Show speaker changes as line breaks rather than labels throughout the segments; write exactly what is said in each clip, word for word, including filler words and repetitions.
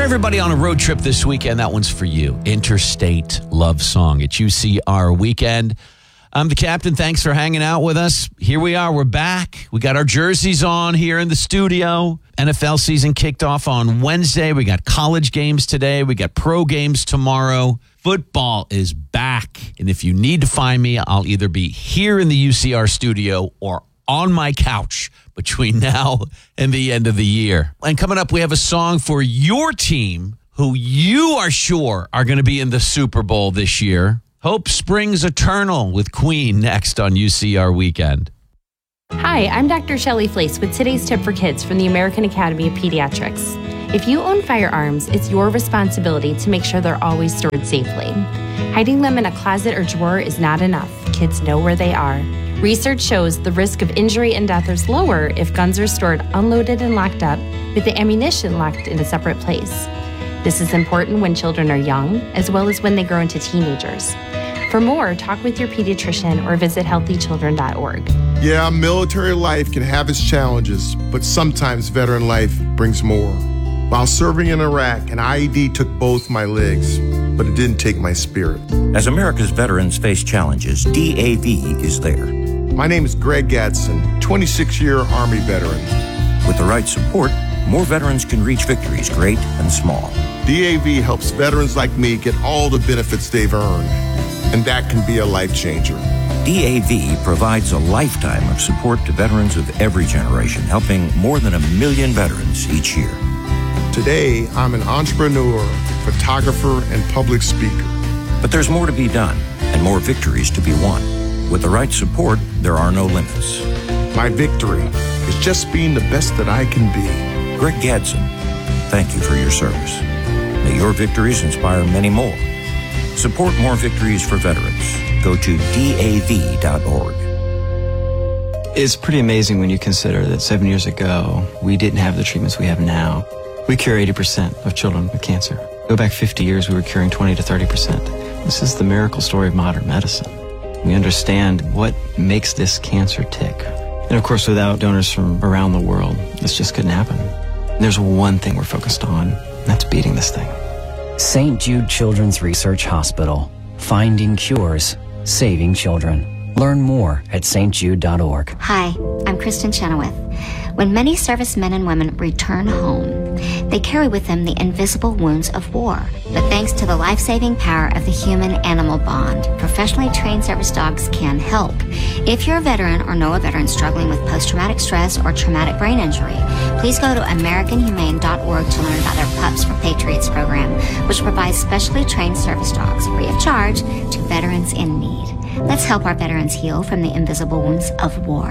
everybody on a road trip this weekend, that one's for you. Interstate Love Song. It's U C R Weekend. I'm the captain. Thanks for hanging out with us. Here we are. We're back. We got our jerseys on here in the studio. N F L season kicked off on Wednesday. We got college games today. We got pro games tomorrow. Football is back. And if you need to find me, I'll either be here in the U C R studio or on my couch between now and the end of the year. And coming up, we have a song for your team who you are sure are going to be in the Super Bowl this year. Hope Springs Eternal with Queen next on U C R Weekend.
Hi, I'm Doctor Shelley Flace with today's tip for kids from the American Academy of Pediatrics. If you own firearms, it's your responsibility to make sure they're always stored safely. Hiding them in a closet or drawer is not enough. Kids know where they are. Research shows the risk of injury and death is lower if guns are stored unloaded and locked up, with the ammunition locked in a separate place. This is important when children are young, as well as when they grow into teenagers. For more, talk with your pediatrician or visit healthy children dot org.
Yeah, military life can have its challenges, but sometimes veteran life brings more. While serving in Iraq, an I E D took both my legs, but it didn't take my spirit.
As America's veterans face challenges, D A V is there.
My name is Greg Gadsden, twenty-six-year Army veteran.
With the right support, more veterans can reach victories, great and small.
D A V helps veterans like me get all the benefits they've earned, and that can be a life changer.
D A V provides a lifetime of support to veterans of every generation, helping more than a million veterans each year.
Today, I'm an entrepreneur, photographer, and public speaker.
But there's more to be done and more victories to be won. With the right support, there are no limits.
My victory is just being the best that I can be.
Greg Gadsden, thank you for your service. May your victories inspire many more. Support more victories for veterans. Go to D A V dot org.
It's pretty amazing when you consider that seven years ago, we didn't have the treatments we have now. We cure eighty percent of children with cancer. Go back fifty years, we were curing twenty to thirty percent. This is the miracle story of modern medicine. We understand what makes this cancer tick. And of course, without donors from around the world, this just couldn't happen. And there's one thing we're focused on, and that's beating this thing.
Saint Jude Children's Research Hospital. Finding cures, saving children. Learn more at S T Jude dot org.
Hi, I'm Kristen Chenoweth. When many servicemen and women return home, they carry with them the invisible wounds of war. But thanks to the life-saving power of the human-animal bond, professionally trained service dogs can help. If you're a veteran or know a veteran struggling with post-traumatic stress or traumatic brain injury, please go to American Humane dot org to learn about their Pups for Patriots program, which provides specially trained service dogs free of charge to veterans in need. Let's help our veterans heal from the invisible wounds of war.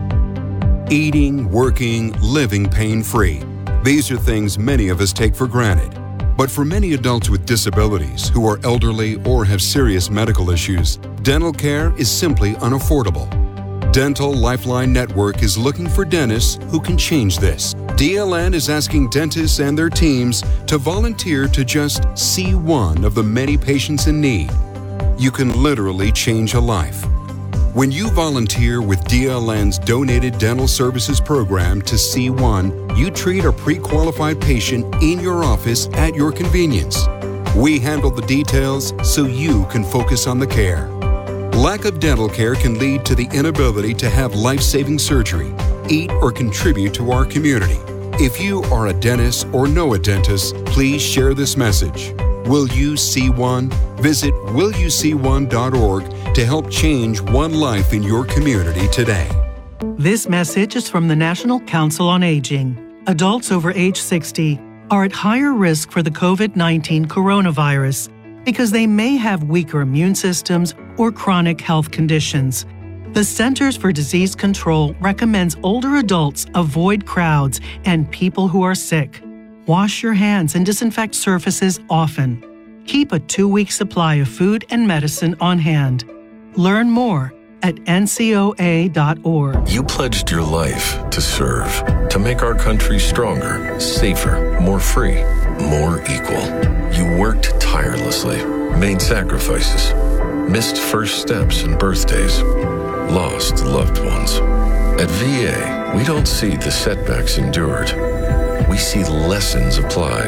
Eating, working, living pain-free. These are things many of us take for granted. But for many adults with disabilities who are elderly or have serious medical issues, dental care is simply unaffordable. Dental Lifeline Network is looking for dentists who can change this. D L N is asking dentists and their teams to volunteer to just see one of the many patients in need. You can literally change a life. When you volunteer with D L N's Donated Dental Services program to C one, you treat a pre-qualified patient in your office at your convenience. We handle the details so you can focus on the care. Lack of dental care can lead to the inability to have life-saving surgery, eat, or contribute to our community. If you are a dentist or know a dentist, please share this message. Will you see one? Visit will you see one dot org to help change one life in your community today.
This message is from the National Council on Aging. Adults over age sixty are at higher risk for the COVID nineteen coronavirus because they may have weaker immune systems or chronic health conditions. The Centers for Disease Control recommends older adults avoid crowds and people who are sick. Wash your hands and disinfect surfaces often. Keep a two-week supply of food and medicine on hand. Learn more at N C O A dot org.
You pledged your life to serve, to make our country stronger, safer, more free, more equal. You worked tirelessly, made sacrifices, missed first steps and birthdays, lost loved ones. At V A, we don't see the setbacks endured. We see lessons applied,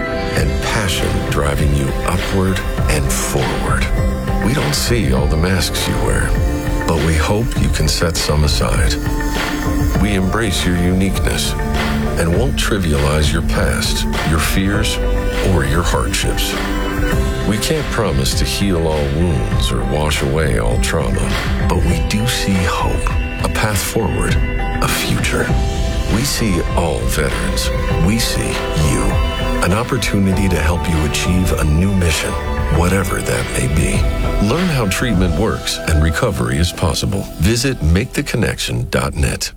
and passion driving you upward and forward. We don't see all the masks you wear, but we hope you can set some aside. We embrace your uniqueness and won't trivialize your past, your fears, or your hardships. We can't promise to heal all wounds or wash away all trauma, but we do see hope, a path forward, a future. We see all veterans. We see you. An opportunity to help you achieve a new mission, whatever that may be. Learn how treatment works and recovery is possible. Visit make the connection dot net.